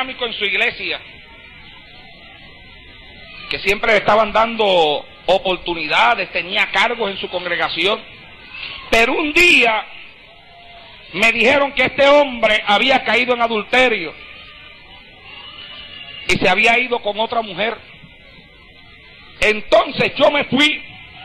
dinámico en su iglesia, que siempre le estaban dando oportunidades, tenía cargos en su congregación. Pero un día me dijeron que este hombre había caído en adulterio y se había ido con otra mujer. Entonces yo me fui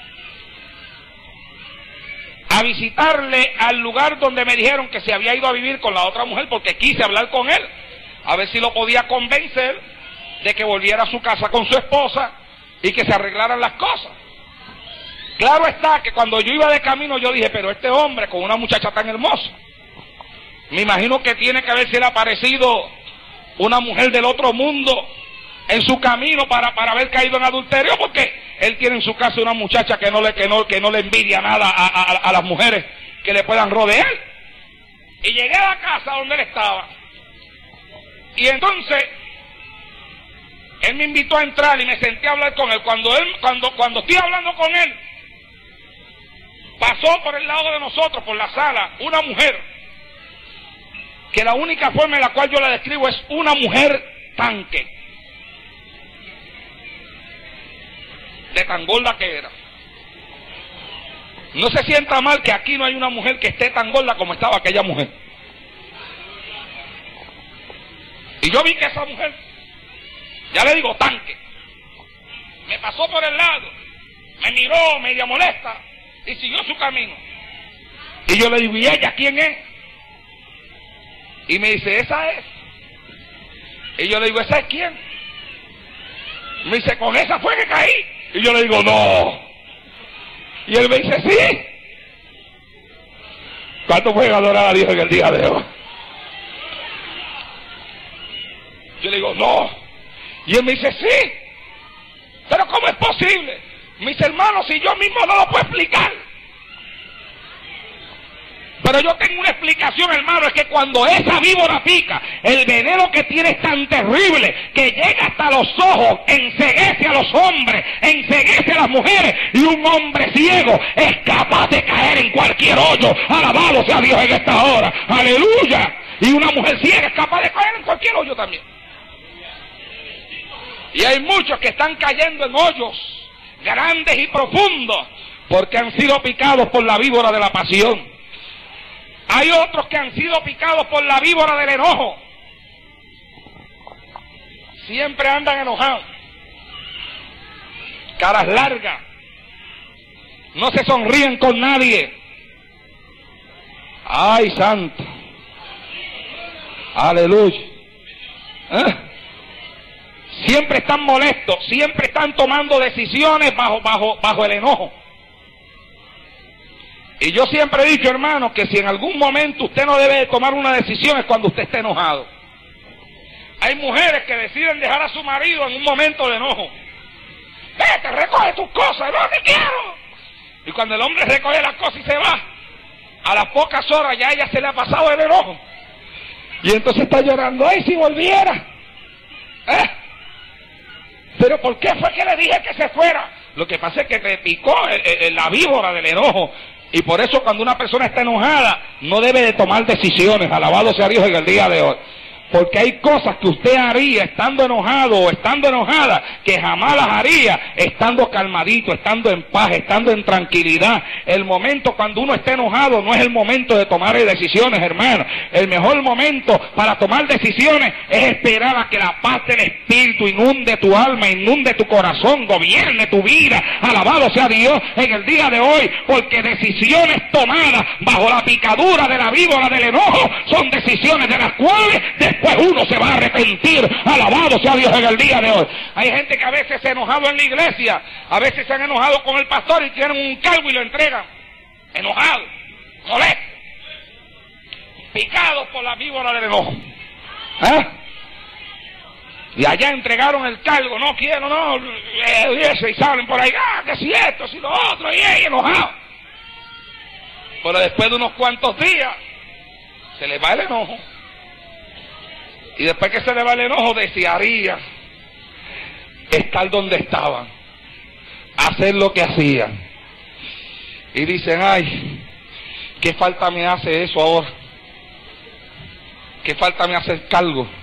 a visitarle al lugar donde me dijeron que se había ido a vivir con la otra mujer, porque quise hablar con él, a ver si lo podía convencer de que volviera a su casa con su esposa y que se arreglaran las cosas. Claro está que cuando yo iba de camino yo dije, pero este hombre con una muchacha tan hermosa, me imagino que tiene que haberse aparecido una mujer del otro mundo en su camino para haber caído en adulterio, porque él tiene en su casa una muchacha que no le envidia nada a las mujeres que le puedan rodear. Y llegué a la casa donde él estaba, y entonces él me invitó a entrar y me senté a hablar con él. Cuando estoy hablando con él, pasó por el lado de nosotros, por la sala, una mujer, que la única forma en la cual yo la describo es una mujer tanque, de tan gorda que era. No se sienta mal que aquí no hay una mujer que esté tan gorda como estaba aquella mujer. Y yo vi que esa mujer, ya le digo tanque, me pasó por el lado, me miró media molesta y siguió su camino. Y yo le digo, ¿y ella quién es? Y me dice, esa es. Y yo le digo, ¿esa es quién? Me dice, con esa fue que caí. Y yo le digo, no. Y él me dice, sí. ¿Cuánto pueden adorar a Dios en el día de hoy? Yo le digo, no. Y él me dice, sí. Pero ¿cómo es posible? Mis hermanos, si yo mismo no lo puedo explicar. Pero yo tengo una explicación, hermano, es que cuando esa víbora pica, el veneno que tiene es tan terrible que llega hasta los ojos, enceguece a los hombres, enceguece a las mujeres, y un hombre ciego es capaz de caer en cualquier hoyo. Alabado sea Dios en esta hora. Aleluya. Y una mujer ciega es capaz de caer en cualquier hoyo también. Y hay muchos que están cayendo en hoyos grandes y profundos porque han sido picados por la víbora de la pasión. Hay otros que han sido picados por la víbora del enojo. Siempre andan enojados, caras largas, no se sonríen con nadie. ¡Ay, santo! ¡Aleluya! Siempre están molestos, siempre están tomando decisiones bajo el enojo. Y yo siempre he dicho, hermano, que si en algún momento usted no debe de tomar una decisión es cuando usted esté enojado. Hay mujeres que deciden dejar a su marido en un momento de enojo. Vete, recoge tus cosas, no te quiero. Y cuando el hombre recoge las cosas y se va, a las pocas horas ya a ella se le ha pasado el enojo. Y entonces está llorando, ¡ay, si volviera! ¿Pero por qué fue que le dije que se fuera? Lo que pasa es que te picó la víbora del enojo. Y por eso cuando una persona está enojada, no debe de tomar decisiones. Alabado sea Dios en el día de hoy. Porque hay cosas que usted haría estando enojado o estando enojada que jamás las haría estando calmadito, estando en paz, estando en tranquilidad. El momento cuando uno está enojado no es el momento de tomar decisiones, hermano. El mejor momento para tomar decisiones es esperar a que la paz del Espíritu inunde tu alma, inunde tu corazón, gobierne tu vida. Alabado sea Dios en el día de hoy, porque decisiones tomadas bajo la picadura de la víbora del enojo son decisiones de las cuales pues uno se va a arrepentir. Alabado sea Dios en el día de hoy. Hay gente que a veces se ha enojado en la iglesia, a veces se han enojado con el pastor y tienen un cargo y lo entregan enojado, molesto, picados por la víbora del enojo. Y allá entregaron el cargo, no quiero, no, y salen por ahí, que si esto, si lo otro, y enojado. Pero después de unos cuantos días se les va el enojo. Y después que se le va el enojo, desearía estar donde estaban, hacer lo que hacían. Y dicen, ay, qué falta me hace eso ahora. Qué falta me hace el cargo.